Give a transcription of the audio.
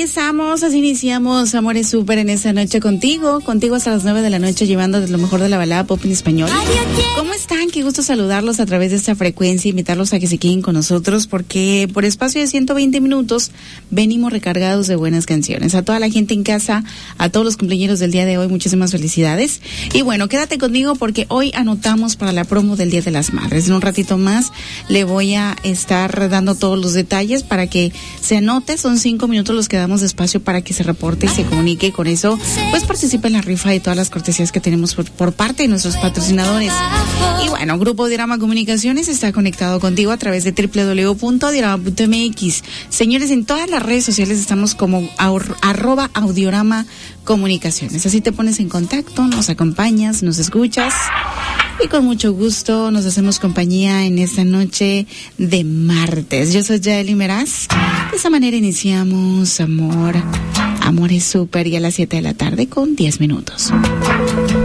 estamos, así iniciamos Amores Súper en esta noche contigo hasta las 9 de la noche, llevándote lo mejor de la balada pop en español. ¿Cómo están? Qué gusto saludarlos a través de esta frecuencia, invitarlos a que se queden con nosotros, porque por espacio de 120 minutos venimos recargados de buenas canciones. A toda la gente en casa, a todos los cumpleaños del día de hoy, muchísimas felicidades. Y bueno, quédate conmigo porque hoy anotamos para la promo del Día de las Madres. En un ratito más le voy a estar dando todos los detalles para que se anote. Son 5 minutos los que damos de espacio para que se reporte y se comunique. Con eso, pues participa en la rifa y todas las cortesías que tenemos por parte de nuestros patrocinadores. Y bueno, Grupo Diorama Comunicaciones está conectado contigo a través de www.diorama.mx. Señores, en todas las redes sociales estamos como @Audiorama Comunicaciones. Así te pones en contacto, nos acompañas, nos escuchas y con mucho gusto nos hacemos compañía en esta noche de martes. Yo soy Yaeli Meraz. De esa manera iniciamos Amores Súper, y a las 7 de la tarde con 10 minutos.